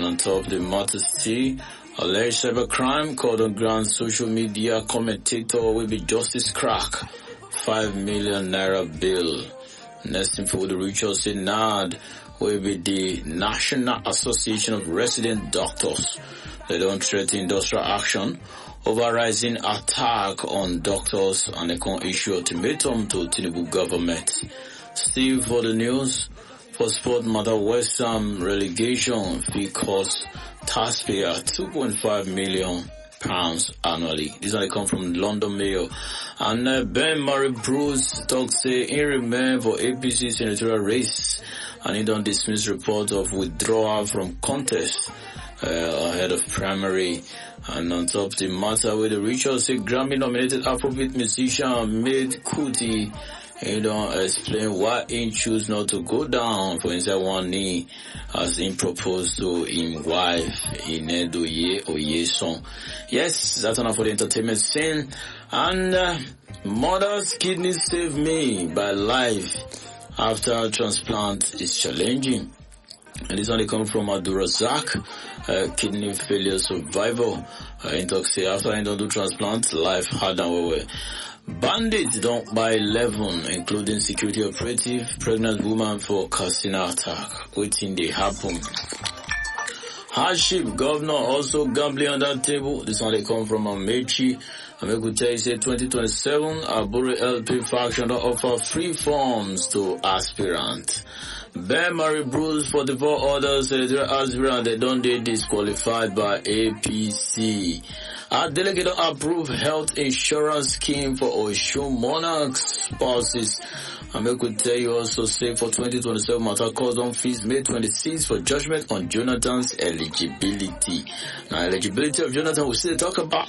on top of the matter still, alleged cybercrime caught on ground social media commentator will be justice crack, 5 million naira bill. Next info, the Richard Senad will be the National Association of Resident Doctors. They don't threaten industrial action over rising attack on doctors, and they can issue ultimatum to Tinubu government. Still for the news, for sport matter, West Ham relegation fee cost taxpayer £2.5 million annually. This one come from London Mail. And Ben Murray Bruce talks say he remain for APC senatorial race, and he don't dismiss report of withdrawal from contest ahead of primary. And on top of the matter with the Richard say Grammy nominated Afrobeat musician Made Kuti, he don't explain why he choose not to go down for inside one knee as he proposed to his wife Inedoye Oyeson. Yes, that's enough for the entertainment scene. And mother's kidney saved me by life after transplant is challenging. And this one come from Abdulrazak, kidney failure survivor. In talk say after I don't do transplant, life hard and way. Bandits don't buy 11, including security operative, pregnant woman for casino attack. Waiting they happen. Hardship, governor also gambling on that table. This one they come from Amechi. Amechi tell you say 2027, Aburi LP faction don't offer free forms to aspirants. Ben Murray Bruce 44 others aspirant they don't get disqualified by APC. Our delegate approved health insurance scheme for Osun monarchs spouses. And we could tell you also say for 2027 matter calls on fees May 26 for judgment on Jonathan's eligibility. Now eligibility of Jonathan we still talk about.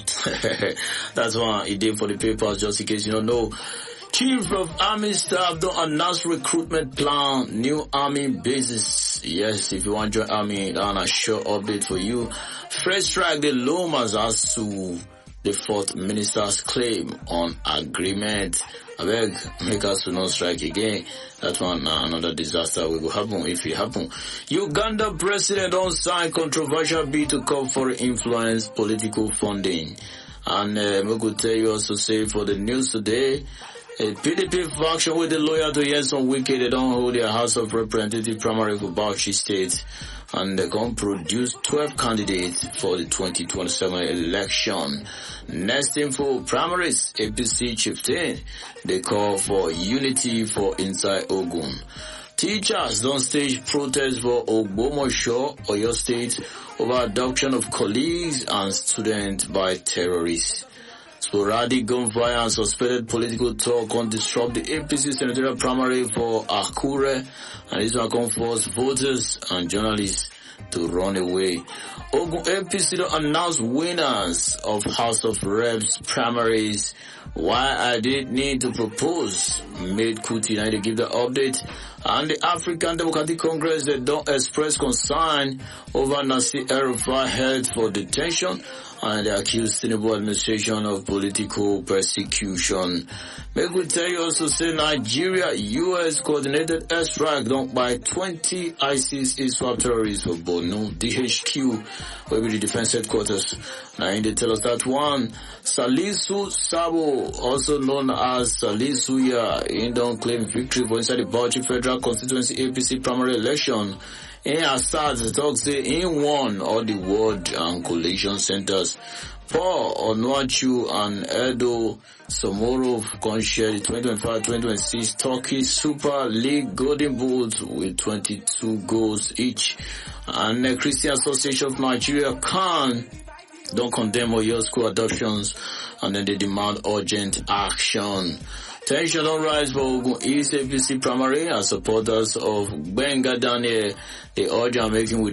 That's why he did for the papers just in case you don't know. Chief of Army Staff don't announce recruitment plan, new army bases. Yes, if you want to join army, that's a sure update for you. Fresh strike the Lomas as to the fourth minister's claim on agreement. I beg, make us to not strike again. That one, another disaster will happen if it happen. Uganda president don't sign controversial bill to call for influence political funding. And we could tell you also say for the news today, a PDP faction with the lawyer to Yeson Wike, they don't hold their House of Representatives primary for Bauchi State, and they're going to produce 12 candidates for the 2027 election. Next info, primaries, APC chieftain, they call for unity for inside Ogun. Teachers don't stage protest for Ogbomosho, Oyo State, over abduction of colleagues and students by terrorists. Sporadic gunfire and suspended political talk can disrupt the APC senatorial primary for Akure, and this will come force voters and journalists to run away. Ogun APC don't announce winners of House of Reps primaries. Why I did need to propose Made Kuti, now they give the update. And the African Democratic Congress, they don't express concern over Nasir El-Rufai held for detention, and they accuse Tinubu administration of political persecution. Make we tell you also say Nigeria, US coordinated airstrike don't buy 20 ISIS ISWAP terrorists for Borno, DHQ, where be the defense headquarters. Now they tell us that one, Salisu Sabo, also known as Salisuya, he don't claim victory for inside the Bauchi Federal Constituency APC primary election. In Assad, the talk say he won all the ward and collation centers. Paul Onuachu and Edo Somorov can share the 2025-2026 Turkey Super League Golden Boot with 22 goals each. And the Christian Association of Nigeria don't condemn Oyo school adoptions, and then they demand urgent action. Tension don't rise for Ogun East APC primary as supporters of Benga Daniel. They urge are making with